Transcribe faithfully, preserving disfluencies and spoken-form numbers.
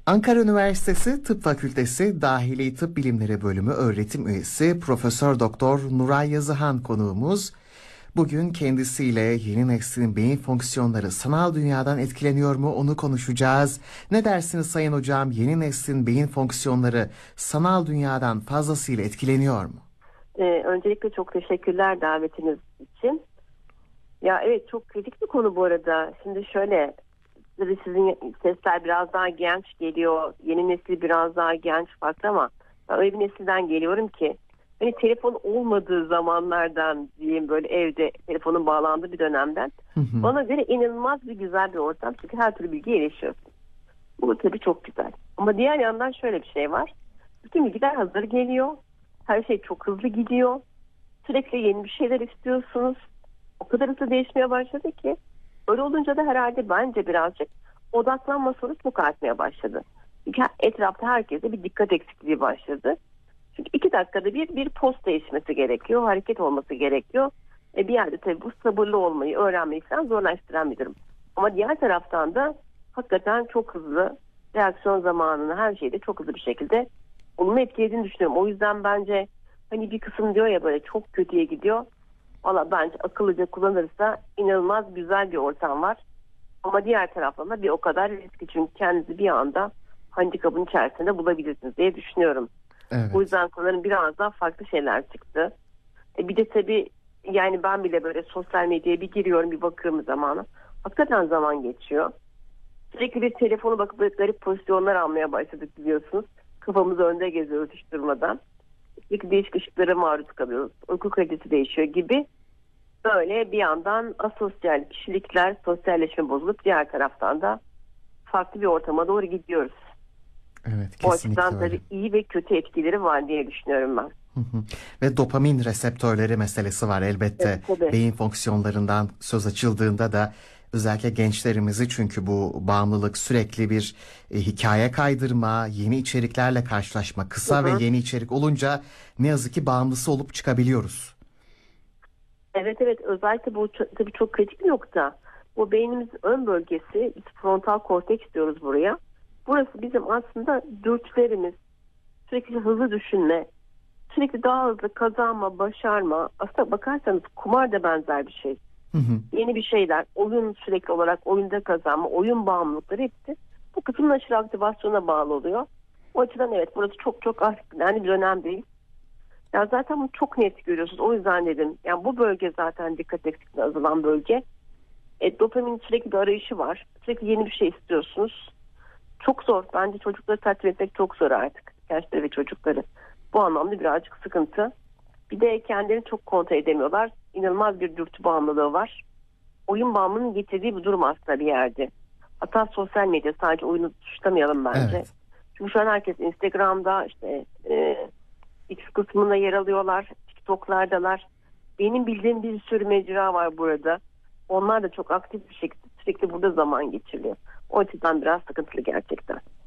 Ankara Üniversitesi Tıp Fakültesi Dahili Tıp Bilimleri Bölümü öğretim üyesi Profesör Doktor Nuray Yazıhan konuğumuz. Bugün kendisiyle yeni neslin beyin fonksiyonları sanal dünyadan etkileniyor mu onu konuşacağız. Ne dersiniz Sayın Hocam, yeni neslin beyin fonksiyonları sanal dünyadan fazlasıyla etkileniyor mu? Ee, öncelikle çok teşekkürler davetiniz için. Ya evet, çok kritik bir konu bu arada. Şimdi şöyle, tabii sizin sesler biraz daha genç geliyor. Yeni nesil biraz daha genç farklı ama ben öyle bir nesilden geliyorum ki hani telefon olmadığı zamanlardan diyeyim, böyle evde telefonun bağlandığı bir dönemden Hı hı. bana göre inanılmaz bir güzel bir ortam. Çünkü her türlü bilgiye erişiyorsun. Bu tabii çok güzel. Ama diğer yandan şöyle bir şey var. Bütün bilgiler hazır geliyor. Her şey çok hızlı gidiyor. Sürekli yeni bir şeyler istiyorsunuz. O kadar hızlı değişmeye başladı ki öyle olunca da herhalde bence birazcık odaklanma sorusu çok artmaya başladı. Çünkü etrafta herkese bir dikkat eksikliği başladı. Çünkü iki dakikada bir bir post değişmesi gerekiyor, hareket olması gerekiyor. E bir yerde tabii bu sabırlı olmayı, öğrenmeyi falan zorlaştıran bir durum. Ama diğer taraftan da hakikaten çok hızlı reaksiyon zamanını, her şeyde çok hızlı bir şekilde olumlu etkilediğini düşünüyorum. O yüzden bence hani bir kısım diyor ya böyle çok kötüye gidiyor. Valla bence akıllıca kullanırsa inanılmaz güzel bir ortam var. Ama diğer taraftan da bir o kadar riskli, çünkü kendinizi bir anda handikapın içerisinde bulabilirsiniz diye düşünüyorum. Evet. Bu yüzden konuların biraz daha farklı şeyler çıktı. E bir de tabii yani ben bile böyle sosyal medyaya bir giriyorum, bir bakıyorum zamanı. Hakikaten zaman geçiyor. Sürekli bir telefonu bakıp böyle garip pozisyonlar almaya başladık, biliyorsunuz. Kafamızı önde geziyoruz hiç durmadan. Sürekli değişik ışıklara maruz kalıyoruz. Uyku kalitesi değişiyor gibi. Böyle bir yandan asosyal kişilikler, sosyalleşme bozulup diğer taraftan da farklı bir ortama doğru gidiyoruz. Evet, O kesinlikle açıdan öyle. tabii iyi ve kötü etkileri var diye düşünüyorum ben. Hı hı. Ve dopamin reseptörleri meselesi var elbette. Evet, tabii. Beyin fonksiyonlarından söz açıldığında da özellikle gençlerimizi, çünkü bu bağımlılık sürekli bir e, hikaye kaydırma, yeni içeriklerle karşılaşma, Hı kısa ve hı. yeni içerik olunca ne yazık ki bağımlısı olup çıkabiliyoruz. Evet evet, özellikle bu çok, tabii çok kritik bir nokta. Bu beynimizin ön bölgesi, biz frontal korteks diyoruz buraya. Burası bizim aslında dürtülerimiz, sürekli hızlı düşünme, sürekli daha hızlı kazanma, başarma. Aslında bakarsanız kumar da benzer bir şey. Hı hı. Yeni bir şeyler, oyun, sürekli olarak oyunda kazanma, oyun bağımlılıkları hepsi bu kısmın aşırı aktivasyona bağlı oluyor. O açıdan evet, burası çok çok önemli bir dönem değil. Ya zaten bunu çok net görüyorsunuz. O yüzden dedim. Yani bu bölge zaten dikkat eksikliğine azalan bölge. E, dopamin sürekli bir arayışı var. Sürekli yeni bir şey istiyorsunuz. Çok zor. Bence çocukları tatmin etmek çok zor artık. Gençleri ve çocukları. Bu anlamda birazcık sıkıntı. Bir de kendilerini çok kontrol edemiyorlar. İnanılmaz bir dürtü bağımlılığı var. Oyun bağımlılığının getirdiği bir durum aslında bir yerde. Hatta sosyal medya, sadece oyunu suçlamayalım bence. Evet. Çünkü şu an herkes Instagram'da, işte e, X kısmında yer alıyorlar. TikTok'lardalar. Benim bildiğim bir sürü mecra var burada. Onlar da çok aktif bir şekilde sürekli burada zaman geçiriyor. O açıdan biraz sıkıntılı gerçekten.